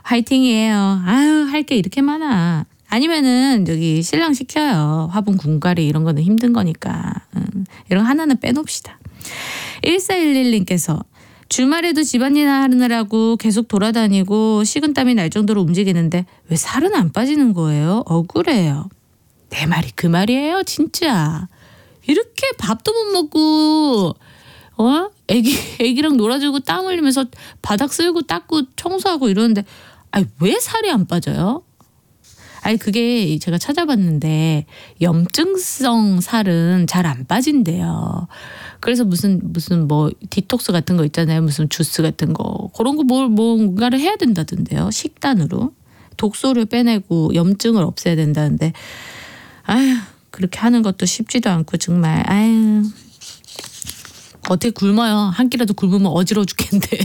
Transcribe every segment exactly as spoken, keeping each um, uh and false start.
화이팅이에요. 아유, 할 게 이렇게 많아. 아니면은 저기 신랑 시켜요. 화분 군가리 이런 거는 힘든 거니까. 음, 이런 거 하나는 빼놓읍시다. 일사일일님께서 주말에도 집안일 하느라고 계속 돌아다니고 식은땀이 날 정도로 움직이는데 왜 살은 안 빠지는 거예요? 억울해요. 내 말이 그 말이에요, 진짜. 이렇게 밥도 못 먹고 어? 애기 애기랑 놀아주고 땀 흘리면서 바닥 쓸고 닦고 청소하고 이러는데 아니 왜 살이 안 빠져요? 아니 그게 제가 찾아봤는데 염증성 살은 잘 안 빠진대요. 그래서 무슨 무슨 뭐 디톡스 같은 거 있잖아요. 무슨 주스 같은 거 그런 거 뭘 뭔가를 해야 된다던데요. 식단으로 독소를 빼내고 염증을 없애야 된다는데 아휴 그렇게 하는 것도 쉽지도 않고 정말 아휴 어떻게 굶어요. 한 끼라도 굶으면 어지러워 죽겠는데.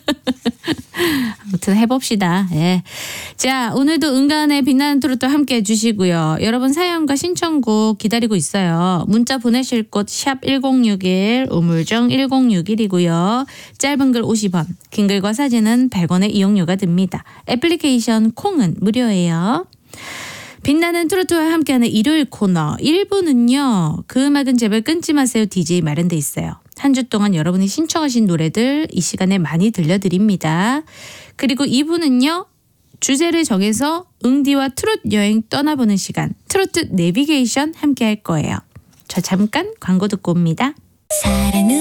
아무튼 해봅시다. 예. 자, 오늘도 은간의 빛나는 트로트 함께 해주시고요. 여러분 사연과 신청곡 기다리고 있어요. 문자 보내실 곳 샵 일공육일 우물정 일공육일이고요. 짧은 글 오십 원, 긴 글과 사진은 백 원의 이용료가 듭니다. 애플리케이션 콩은 무료예요. 빛나는 트로트와 함께하는 일요일 코너 일 부는요. 그 음악은 제발 끊지 마세요. 디제이 마련돼 있어요. 한 주 동안 여러분이 신청하신 노래들 이 시간에 많이 들려드립니다. 그리고 이 부는요. 주제를 정해서 응디와 트로트 여행 떠나보는 시간 트로트 내비게이션 함께 할 거예요. 저 잠깐 광고 듣고 옵니다. 사랑은